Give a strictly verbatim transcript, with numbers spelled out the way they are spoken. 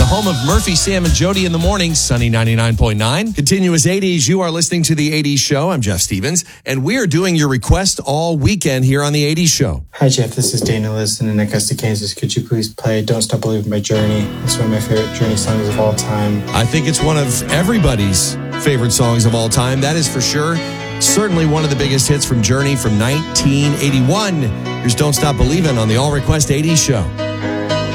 home of Murphy, Sam, and Jody in the morning, Sunny ninety-nine point nine. Continuous eighties, you are listening to The eighties Show. I'm Jeff Stevens, and we are doing your request all weekend here on The eighties Show. Hi, Jeff. This is Dana Liston in Augusta, Kansas. Could you please play Don't Stop Believing by Journey? It's one of my favorite Journey songs of all time. I think it's one of everybody's favorite songs of all time. That is for sure. Certainly one of the biggest hits from Journey from nineteen eighty-one. Here's Don't Stop Believin' on the All Request eighties Show.